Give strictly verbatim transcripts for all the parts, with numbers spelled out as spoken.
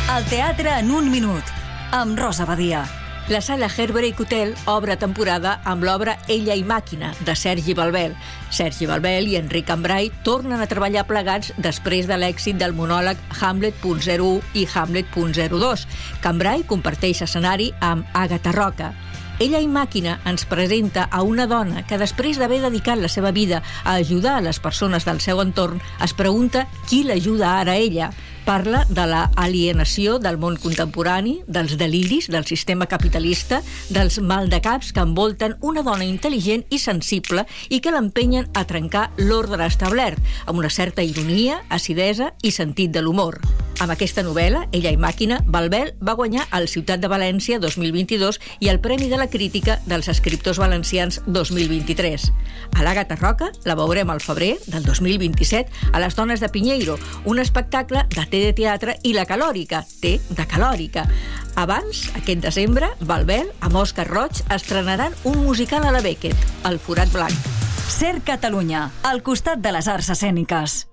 El teatre en un minut, amb Rosa Badia. La sala Herbreak Hotel obre temporada amb l'obra Ella i màquina, de Sergi Balbel. Sergi Balbel i Enric Cambray tornen a treballar plegats després de l'èxit del monòleg Hamlet punt zero u i Hamlet punt zero dos. Cambray comparteix escenari amb Àgata Roca. Ella i màquina ens presenta a una dona que, després d'haver dedicat la seva vida a ajudar a les persones del seu entorn, es pregunta qui l'ajuda ara a ella. Parla de la alienació del món contemporani, dels deliris del sistema capitalista, dels maldecaps que envolten una dona intel·ligent i sensible i que l'empenyen a trencar l'ordre establert, amb una certa ironia, acidesa i sentit de l'humor. Amb aquesta novel·la, Ella i màquina, Balbel va guanyar el Ciutat de València dos mil vint-i-dos i el Premi de la Crítica dels Escriptors Valencians dos mil vint-i-tres. A l'Àgata Roca la veurem al febrer del dos mil vint-i-set a Les Dones de Pinheiro, un espectacle de T de teatre i La Calòrica, T de Calòrica. Abans, aquest desembre, Balbel, amb Òscar Roig, estrenaran un musical a la Beckett, El forat blanc. Ser Catalunya, al costat de les arts escèniques.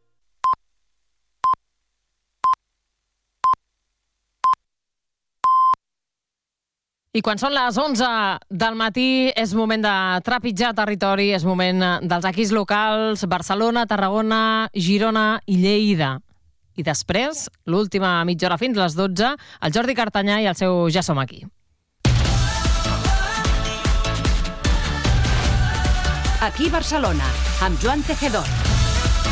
I quan són les onze del matí és moment de trepitjar territori, és moment dels equips locals, Barcelona, Tarragona, Girona i Lleida. I després, l'última mitja hora fins les dotze, el Jordi Cartanyà i el seu Ja som aquí. Aquí Barcelona, amb Joan Tejedor.